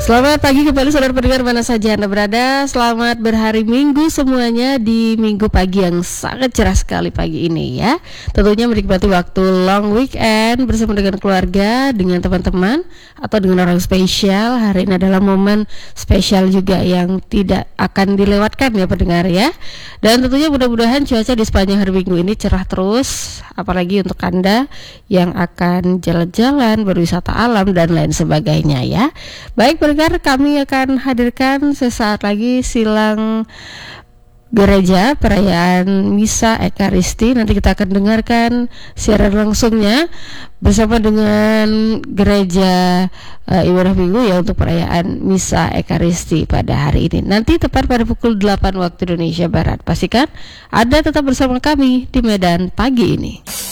Selamat pagi kembali saudara pendengar mana saja Anda berada. Selamat berhari Minggu semuanya di Minggu pagi yang sangat cerah sekali pagi ini ya. Tentunya menikmati waktu long weekend bersama dengan keluarga, dengan teman-teman atau dengan orang spesial. Hari ini adalah momen spesial juga yang tidak akan dilewatkan ya pendengar ya. Dan tentunya mudah-mudahan cuaca di sepanjang hari Minggu ini cerah terus, apalagi untuk Anda yang akan jalan-jalan, berwisata alam dan lain sebagainya ya. Baik pendengar, kami akan hadirkan sesaat lagi silang gereja perayaan Misa Ekaristi. Nanti kita akan dengarkan siaran langsungnya bersama dengan gereja Ibadah Minggu ya untuk perayaan Misa Ekaristi pada hari ini. Nanti tepat pada pukul 8 waktu Indonesia Barat. Pastikan Anda tetap bersama kami di Medan pagi ini.